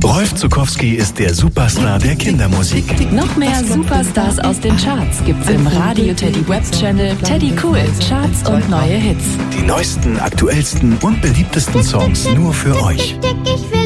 Rolf Zuckowski ist der Superstar der Kindermusik. Noch mehr Superstars aus den Charts gibt's im Radio Teddy Web Channel Teddy Cool. Charts und neue Hits. Die neuesten, aktuellsten und beliebtesten Songs nur für euch.